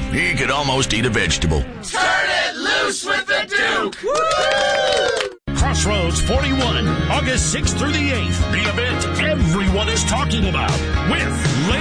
he could almost eat a vegetable. Turn it loose with the Duke! Crossroads 41, August 6th through the 8th. The event everyone is talking about with